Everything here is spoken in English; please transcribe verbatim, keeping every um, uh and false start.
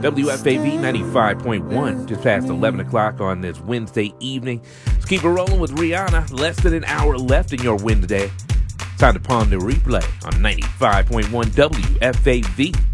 W F A V ninety-five point one, just past eleven o'clock on this Wednesday evening. Let's keep it rolling with Rihanna. Less than an hour left in your Wednesday. Time to ponder replay on ninety-five point one W F A V.